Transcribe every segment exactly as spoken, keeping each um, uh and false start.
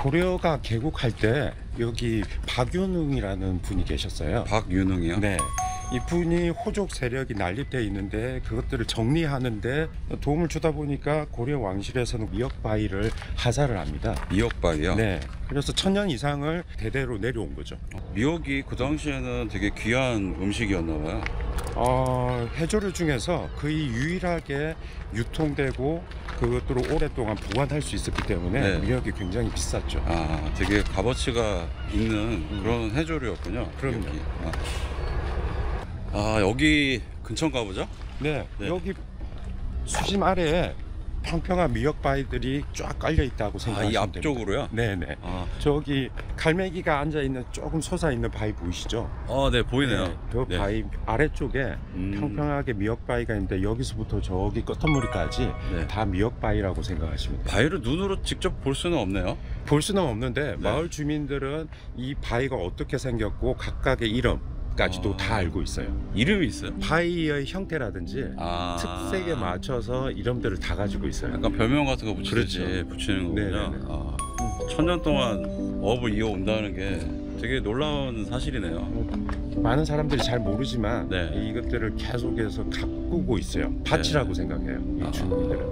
고려가 개국할 때 여기 박윤흥이라는 분이 계셨어요. 박윤흥이요? 네. 이분이 호족 세력이 난립돼 있는데 그것들을 정리하는데 도움을 주다 보니까 고려 왕실에서는 미역바위를 하사를 합니다. 미역바위요? 네. 그래서 천년 이상을 대대로 내려온 거죠. 미역이 그 당시에는 되게 귀한 음식이었나 봐요. 어, 해조류 중에서 거의 유일하게 유통되고 그것들을 오랫동안 보관할 수 있었기 때문에 네. 미역이 굉장히 비쌌죠. 아, 되게 값어치가 있는 음. 그런 해조류였군요. 그럼요. 미역이. 아. 아, 여기 근처인가 보죠? 네, 네. 여기 수심 아래에 평평한 미역바위들이 쫙 깔려 있다고 아, 생각하시면 이 됩니다. 앞쪽으로요? 네네. 아, 저기 갈매기가 앉아 있는 조금 솟아 있는 바위 보이시죠? 어, 네, 보이네요. 네, 그 네. 바위 아래쪽에 음. 평평하게 미역바위가 있는데 여기서부터 저기 끄트머리까지 네. 다 미역바위라고 생각하시면 돼요. 바위를 눈으로 직접 볼 수는 없네요. 볼 수는 없는데 네. 마을 주민들은 이 바위가 어떻게 생겼고 각각의 이름까지도 아. 다 알고 있어요. 이름이 있어요? 바위의 형태라든지 아. 특색에 맞춰서 이름들을 다 가지고 있어요. 약간 별명 같은 거 붙이듯이 그렇죠. 붙이는 거군요. 네네네. 아, 천년 동안 어업을 이어온다는 게 되게 놀라운 사실이네요. 많은 사람들이 잘 모르지만 네. 이것들을 계속해서 가꾸고 있어요. 밭이라고 네. 생각해요. 이 아. 주민들은.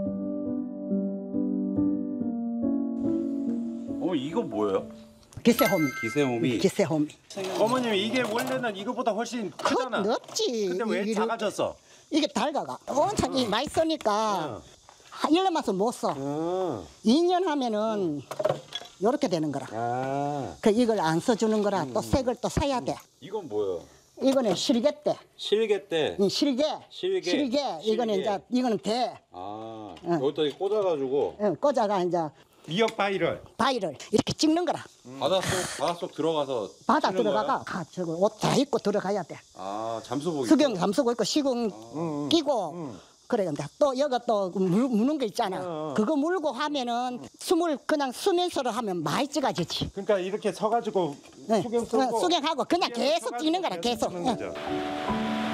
어, 이거 뭐예요? 기세호미. 기세호미. 기세호미. 어머님 이게 원래는 이거보다 훨씬 크잖아. 넓지. 근데 왜 이게, 작아졌어? 이게 달가가. 온창 이 많이 쓰니까 한 일 년 맛을 못 써. 음. 이 년 하면은 요렇게 되는 거라. 아. 그 이걸 안 써주는 거라. 또 새 걸 또 사야 돼. 이건 뭐예요? 이거는 실개대. 실개대. 이 실개. 실개. 실개. 이거는 실개. 이제 이거는 대. 아, 응. 여기다 꽂아가지고 응, 꽂아가 이제 미역바위를. 바위를 이렇게 찍는 거라. 바닷속 바닷속 들어가서 바다 치는 들어가가 가, 저거 옷 다 입고 들어가야 돼. 아, 잠수복. 수경 잠수고 있고 시궁 음, 끼고 음. 그래. 근데 또 여기 또 물, 무는 거 있잖아. 어. 그거 물고 하면은 숨을 그냥 수면서로 하면 많이 찌가지지. 그러니까 이렇게 서가지고 네. 수경 쓰고 수경하고 그냥 수경을 계속 찍는 거라 서가지고 계속. 찍는 거죠.